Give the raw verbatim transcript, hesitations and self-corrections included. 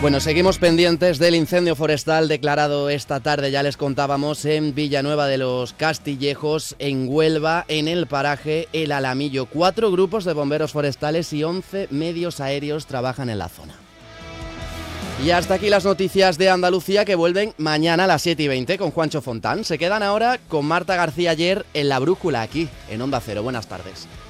Bueno, seguimos pendientes del incendio forestal declarado esta tarde, ya les contábamos, en Villanueva de los Castillejos, en Huelva, en el paraje El Alamillo. Cuatro grupos de bomberos forestales y once medios aéreos trabajan en la zona. Y hasta aquí las noticias de Andalucía, que vuelven mañana a las siete y veinte con Juancho Fontán. Se quedan ahora con Marta García Ayer en La Brújula, aquí en Onda Cero. Buenas tardes.